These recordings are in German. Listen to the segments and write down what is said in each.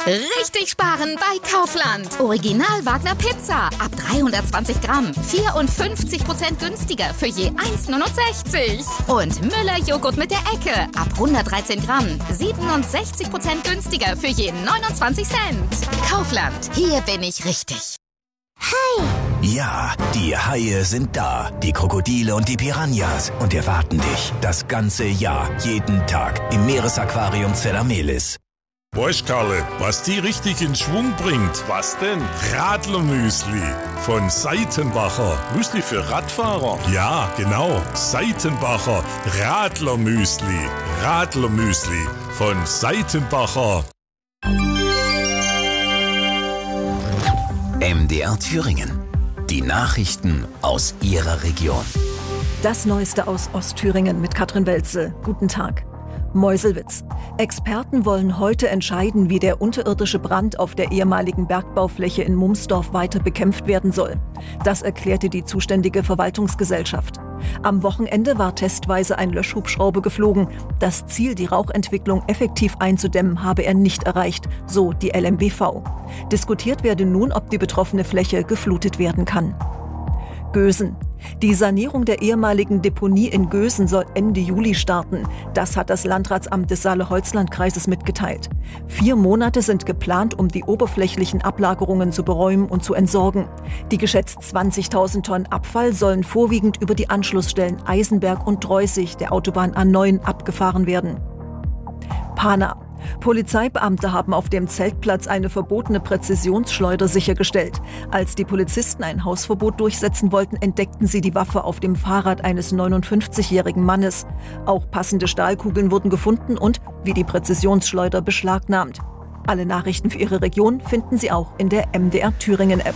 Richtig sparen bei Kaufland. Original Wagner Pizza. Ab 320 Gramm. 54% günstiger für je 1,69. Und Müller Joghurt mit der Ecke. Ab 113 Gramm. 67% günstiger für je 29 Cent. Kaufland. Hier bin ich richtig. Hai! Ja, die Haie sind da. Die Krokodile und die Piranhas. Und erwarten dich das ganze Jahr, jeden Tag im Meeresaquarium Zellamelis. Weißt, Karle, was die richtig in Schwung bringt? Was denn? Radlermüsli von Seitenbacher. Müsli für Radfahrer? Ja, genau. Seitenbacher Radlermüsli. Radlermüsli von Seitenbacher. MDR Thüringen. Die Nachrichten aus Ihrer Region. Das Neueste aus Ostthüringen mit Katrin Welze. Guten Tag. Meuselwitz. Experten wollen heute entscheiden, wie der unterirdische Brand auf der ehemaligen Bergbaufläche in Mumsdorf weiter bekämpft werden soll. Das erklärte die zuständige Verwaltungsgesellschaft. Am Wochenende war testweise ein Löschhubschrauber geflogen. Das Ziel, die Rauchentwicklung effektiv einzudämmen, habe er nicht erreicht, so die LMBV. Diskutiert werde nun, ob die betroffene Fläche geflutet werden kann. Gösen. Die Sanierung der ehemaligen Deponie in Gösen soll Ende Juli starten. Das hat das Landratsamt des Saale-Holzland-Kreises mitgeteilt. 4 Monate sind geplant, um die oberflächlichen Ablagerungen zu beräumen und zu entsorgen. Die geschätzt 20.000 Tonnen Abfall sollen vorwiegend über die Anschlussstellen Eisenberg und Dreußig der Autobahn A9 abgefahren werden. Pana. Polizeibeamte haben auf dem Zeltplatz eine verbotene Präzisionsschleuder sichergestellt. Als die Polizisten ein Hausverbot durchsetzen wollten, entdeckten sie die Waffe auf dem Fahrrad eines 59-jährigen Mannes. Auch passende Stahlkugeln wurden gefunden und, wie die Präzisionsschleuder, beschlagnahmt. Alle Nachrichten für Ihre Region finden Sie auch in der MDR Thüringen App.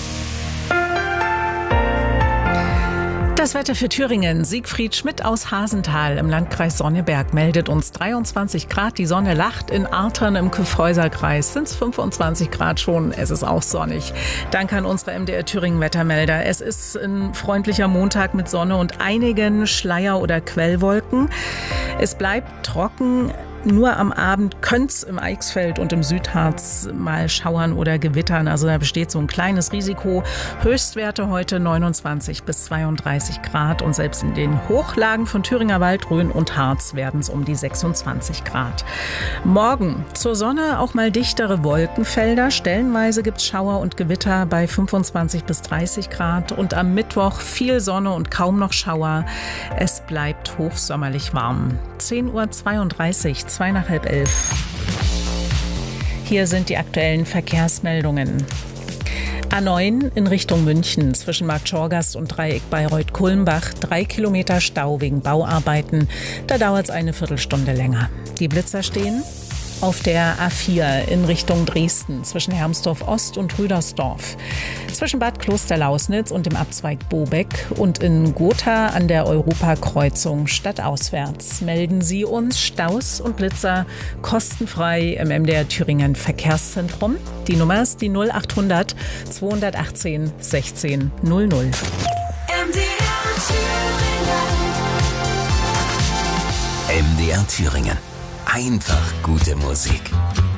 Das Wetter für Thüringen. Siegfried Schmidt aus Hasenthal im Landkreis Sonneberg meldet uns 23 Grad. Die Sonne lacht. In Artern im Kyffhäuserkreis sind es 25 Grad schon. Es ist auch sonnig. Danke an unsere MDR Thüringen Wettermelder. Es ist ein freundlicher Montag mit Sonne und einigen Schleier- oder Quellwolken. Es bleibt trocken. Nur am Abend könnte es im Eichsfeld und im Südharz mal schauern oder gewittern. Also da besteht so ein kleines Risiko. Höchstwerte heute 29 bis 32 Grad. Und selbst in den Hochlagen von Thüringer Wald, Rhön und Harz werden es um die 26 Grad. Morgen zur Sonne auch mal dichtere Wolkenfelder. Stellenweise gibt es Schauer und Gewitter bei 25 bis 30 Grad. Und am Mittwoch viel Sonne und kaum noch Schauer. Es bleibt hochsommerlich warm. 10:32 Uhr. 2 nach halb 11. Hier sind die aktuellen Verkehrsmeldungen. A9 in Richtung München zwischen Markt Schorgast und Dreieck Bayreuth-Kulmbach. 3 Kilometer Stau wegen Bauarbeiten. Da dauert es eine Viertelstunde länger. Die Blitzer stehen auf der A4 in Richtung Dresden zwischen Hermsdorf Ost und Rüdersdorf. Zwischen Bad Klosterlausnitz und dem Abzweig Bobeck und in Gotha an der Europakreuzung stadtauswärts. Melden Sie uns Staus und Blitzer kostenfrei im MDR Thüringen Verkehrszentrum. Die Nummer ist die 0800 218 16 00. MDR Thüringen. Einfach gute Musik.